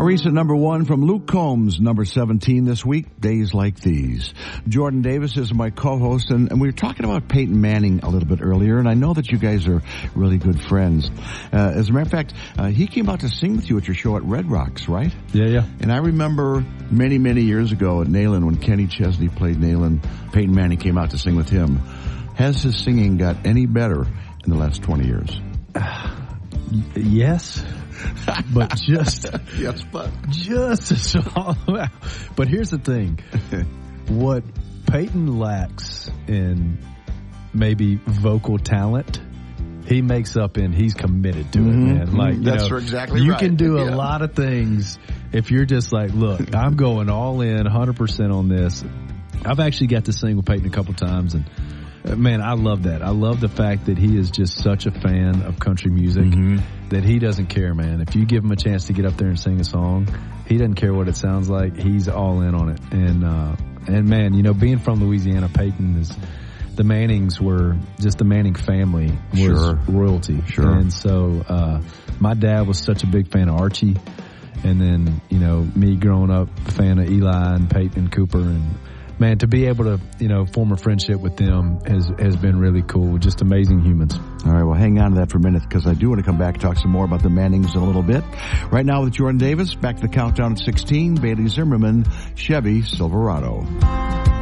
A recent number one from Luke Combs, number 17 this week, Days Like These. Jordan Davis is my co-host, and we were talking about Peyton Manning a little bit earlier, and I know that you guys are really good friends. As a matter of fact, he came out to sing with you at your show at Red Rocks, right? Yeah. And I remember many, many years ago at Nayland, when Kenny Chesney played Nayland, Peyton Manning came out to sing with him. Has his singing got any better in the last 20 years? Yes. But just but here's the thing. What Peyton lacks in maybe vocal talent, he makes up in he's committed to it, man. Like that's exactly you right. can do a lot of things if you're just like, look, I'm going all in 100% on this. I've actually got to sing with Peyton a couple times, and man, I love that. I love the fact that he is just such a fan of country music that he doesn't care, man. If you give him a chance to get up there and sing a song, he doesn't care what it sounds like. He's all in on it. And man, you know, being from Louisiana, Peyton is, the Mannings were just the Manning family was royalty. Sure. And so, my dad was such a big fan of Archie. And then, you know, me growing up a fan of Eli and Peyton and Cooper, and man, to be able to, you know, form a friendship with them has been really cool. Just amazing humans. All right, well, hang on to that for a minute, because I do want to come back and talk some more about the Mannings in a little bit. Right now with Jordan Davis, back to the countdown at 16, Bailey Zimmerman, Chevy Silverado.